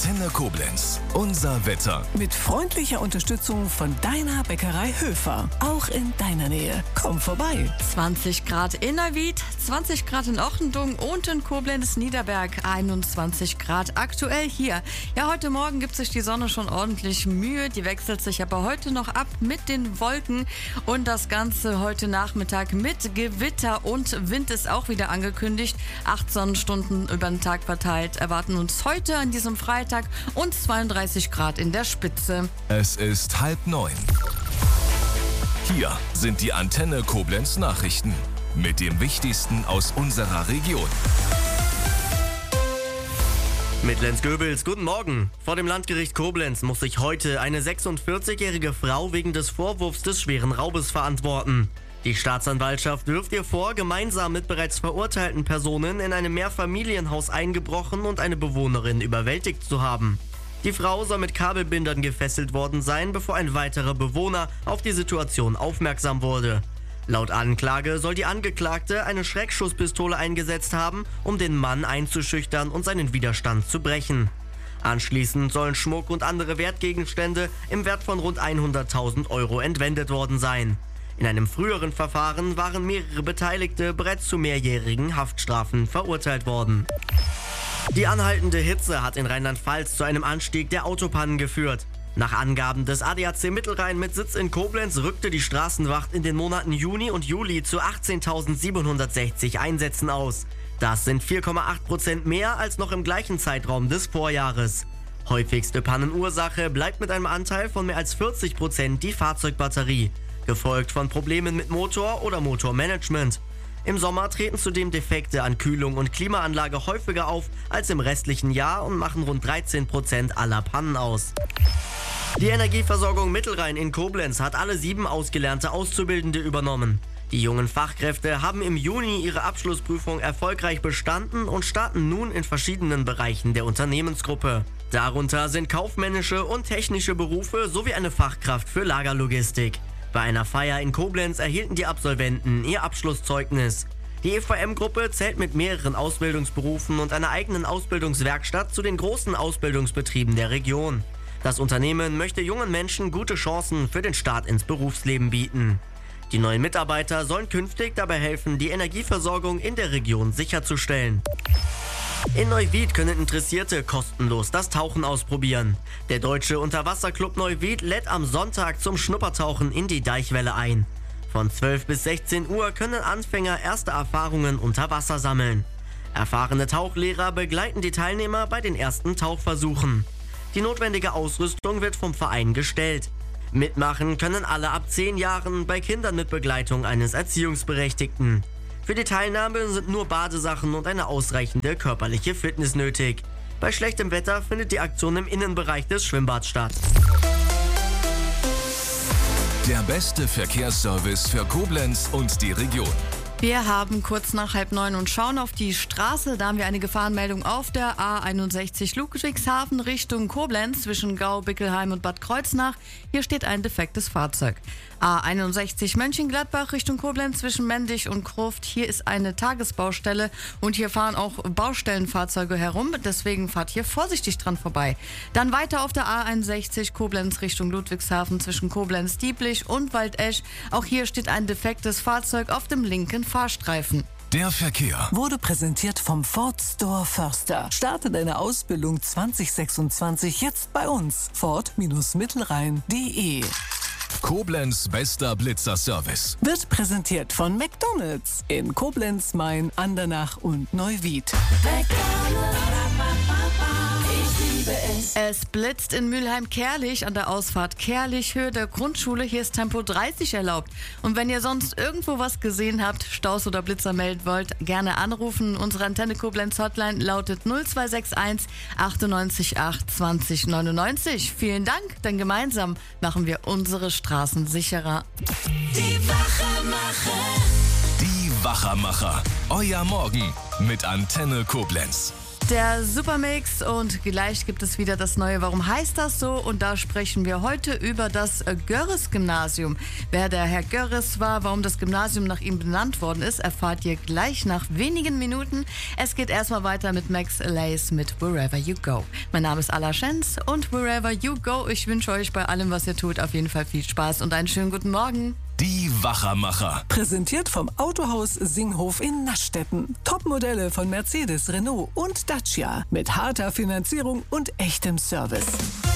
Antenne Koblenz. Unser Wetter. Mit freundlicher Unterstützung von deiner Bäckerei Höfer. Auch in deiner Nähe. Komm vorbei. 20 Grad in Neuwied, 20 Grad in Ochendung und in Koblenz-Niederberg 21 Grad aktuell hier. Ja, heute Morgen gibt sich die Sonne schon ordentlich Mühe. Die wechselt sich aber heute noch ab mit den Wolken. Und das Ganze heute Nachmittag mit Gewitter und Wind ist auch wieder angekündigt. 8 Sonnenstunden über den Tag verteilt erwarten uns heute an diesem Freitag und 32 Grad in der Spitze. Es ist 8:30. Hier sind die Antenne Koblenz Nachrichten mit dem Wichtigsten aus unserer Region. Mit Lenz Goebels, guten Morgen. Vor dem Landgericht Koblenz muss sich heute eine 46-jährige Frau wegen des Vorwurfs des schweren Raubes verantworten. Die Staatsanwaltschaft wirft ihr vor, gemeinsam mit bereits verurteilten Personen in einem Mehrfamilienhaus eingebrochen und eine Bewohnerin überwältigt zu haben. Die Frau soll mit Kabelbindern gefesselt worden sein, bevor ein weiterer Bewohner auf die Situation aufmerksam wurde. Laut Anklage soll die Angeklagte eine Schreckschusspistole eingesetzt haben, um den Mann einzuschüchtern und seinen Widerstand zu brechen. Anschließend sollen Schmuck und andere Wertgegenstände im Wert von rund 100.000 Euro entwendet worden sein. In einem früheren Verfahren waren mehrere Beteiligte bereits zu mehrjährigen Haftstrafen verurteilt worden. Die anhaltende Hitze hat in Rheinland-Pfalz zu einem Anstieg der Autopannen geführt. Nach Angaben des ADAC Mittelrhein mit Sitz in Koblenz rückte die Straßenwacht in den Monaten Juni und Juli zu 18.760 Einsätzen aus. Das sind 4,8% mehr als noch im gleichen Zeitraum des Vorjahres. Häufigste Pannenursache bleibt mit einem Anteil von mehr als 40% die Fahrzeugbatterie, gefolgt von Problemen mit Motor oder Motormanagement. Im Sommer treten zudem Defekte an Kühlung und Klimaanlage häufiger auf als im restlichen Jahr und machen rund 13% aller Pannen aus. Die Energieversorgung Mittelrhein in Koblenz hat alle 7 ausgelernte Auszubildende übernommen. Die jungen Fachkräfte haben im Juni ihre Abschlussprüfung erfolgreich bestanden und starten nun in verschiedenen Bereichen der Unternehmensgruppe. Darunter sind kaufmännische und technische Berufe sowie eine Fachkraft für Lagerlogistik. Bei einer Feier in Koblenz erhielten die Absolventen ihr Abschlusszeugnis. Die EVM-Gruppe zählt mit mehreren Ausbildungsberufen und einer eigenen Ausbildungswerkstatt zu den großen Ausbildungsbetrieben der Region. Das Unternehmen möchte jungen Menschen gute Chancen für den Start ins Berufsleben bieten. Die neuen Mitarbeiter sollen künftig dabei helfen, die Energieversorgung in der Region sicherzustellen. In Neuwied können Interessierte kostenlos das Tauchen ausprobieren. Der Deutsche Unterwasserclub Neuwied lädt am Sonntag zum Schnuppertauchen in die Deichwelle ein. Von 12 bis 16 Uhr können Anfänger erste Erfahrungen unter Wasser sammeln. Erfahrene Tauchlehrer begleiten die Teilnehmer bei den ersten Tauchversuchen. Die notwendige Ausrüstung wird vom Verein gestellt. Mitmachen können alle ab 10 Jahren, bei Kindern mit Begleitung eines Erziehungsberechtigten. Für die Teilnahme sind nur Badesachen und eine ausreichende körperliche Fitness nötig. Bei schlechtem Wetter findet die Aktion im Innenbereich des Schwimmbads statt. Der beste Verkehrsservice für Koblenz und die Region. Wir haben kurz nach 8:30 und schauen auf die Straße. Da haben wir eine Gefahrenmeldung auf der A61 Ludwigshafen Richtung Koblenz zwischen Gau, Bickelheim und Bad Kreuznach. Hier steht ein defektes Fahrzeug. A61 Mönchengladbach Richtung Koblenz zwischen Mendig und Kroft. Hier ist eine Tagesbaustelle und hier fahren auch Baustellenfahrzeuge herum. Deswegen fahrt hier vorsichtig dran vorbei. Dann weiter auf der A61 Koblenz Richtung Ludwigshafen zwischen Koblenz-Dieblich und Waldesch. Auch hier steht ein defektes Fahrzeug auf dem linken Fahrstreifen. Der Verkehr Wurde präsentiert vom Ford Store Förster. Starte deine Ausbildung 2026 jetzt bei uns. Ford-Mittelrhein.de. Koblenz bester Blitzerservice. Wird präsentiert von McDonald's in Koblenz, Main, Andernach und Neuwied. Es blitzt in Mülheim-Kerlich an der Ausfahrt Kerlich-Höhe der Grundschule. Hier ist Tempo 30 erlaubt. Und wenn ihr sonst irgendwo was gesehen habt, Staus oder Blitzer melden wollt, gerne anrufen. Unsere Antenne Koblenz Hotline lautet 0261 98 8 20 99. Vielen Dank, denn gemeinsam machen wir unsere Straßen sicherer. Die Wachermacher. Die Wachermacher. Euer Morgen mit Antenne Koblenz. Der Supermix und gleich gibt es wieder das Neue Warum heißt das so? Und da sprechen wir heute über das Görres-Gymnasium. Wer der Herr Görres war, warum das Gymnasium nach ihm benannt worden ist, erfahrt ihr gleich nach wenigen Minuten. Es geht erstmal weiter mit Max Lays mit Wherever You Go. Mein Name ist Ala Schenz und Wherever You Go, ich wünsche euch bei allem, was ihr tut, auf jeden Fall viel Spaß und einen schönen guten Morgen. Die Wachermacher. Präsentiert vom Autohaus Singhof in Naschstetten. Topmodelle von Mercedes, Renault und Dacia mit harter Finanzierung und echtem Service.